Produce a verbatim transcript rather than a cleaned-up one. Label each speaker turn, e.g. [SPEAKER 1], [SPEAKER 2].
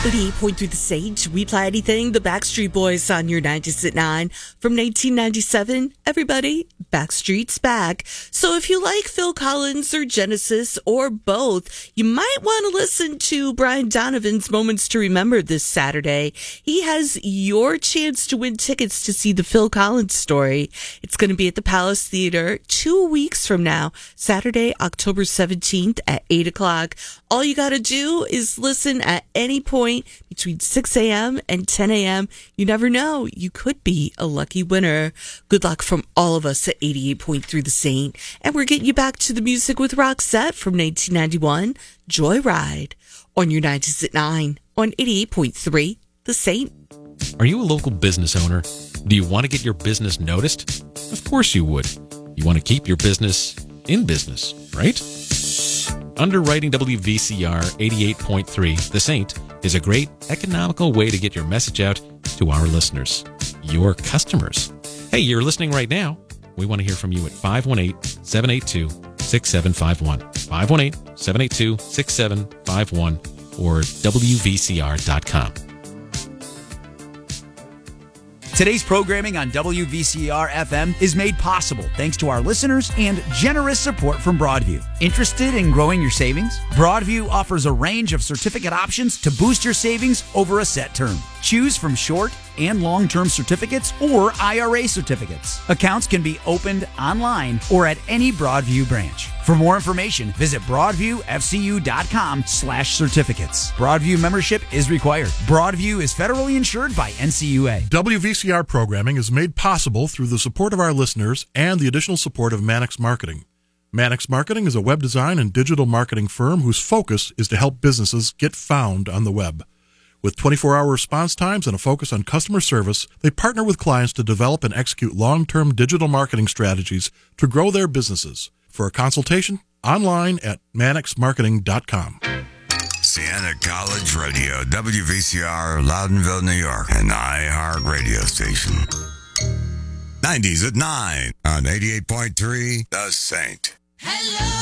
[SPEAKER 1] eighty-eight point three The Sage. We Play Anything. The Backstreet Boys on your nineties at nine. From nineteen ninety-seven, everybody, Backstreet's back. So if you like Phil Collins or Genesis or both, you might want to listen to Brian Donovan's Moments to Remember this Saturday. He has your chance to win tickets to see the Phil Collins story. It's going to be at the Palace Theater two weeks from now, Saturday, October seventeenth at eight o'clock. All you got to do is listen at any point between six a.m. and ten a.m. You never know. You could be a lucky winner. Good luck from all of us at eighty-eight point three The Saint. And we're getting you back to the music with Roxette from nineteen ninety-one, Joyride, on your nineties at nine, on eighty-eight point three The Saint.
[SPEAKER 2] Are you a local business owner? Do you want to get your business noticed? Of course you would. You want to keep your business in business, right? Underwriting W V C R eighty-eight point three The Saint is a great economical way to get your message out to our listeners, your customers. Hey, you're listening right now. We want to hear from you at five one eight, seven eight two, six seven five one, five one eight, seven eight two, six seven five one, or W V C R dot com.
[SPEAKER 3] Today's programming on W V C R F M is made possible thanks to our listeners and generous support from Broadview. Interested in growing your savings? Broadview offers a range of certificate options to boost your savings over a set term. Choose from short and long-term certificates or I R A certificates. Accounts can be opened online or at any Broadview branch. For more information, visit broadviewfcu.com slash certificates. Broadview membership is required. Broadview is federally insured by N C U A.
[SPEAKER 4] W V C R programming is made possible through the support of our listeners and the additional support of Mannix Marketing. Mannix Marketing is a web design and digital marketing firm whose focus is to help businesses get found on the web. With twenty-four hour response times and a focus on customer service, they partner with clients to develop and execute long-term digital marketing strategies to grow their businesses. For a consultation, online at mannix marketing dot com.
[SPEAKER 5] Siena College Radio, W V C R, Loudonville, New York, an iHeart radio station. nineties at nine on eighty-eight point three The Saint.
[SPEAKER 6] Hello.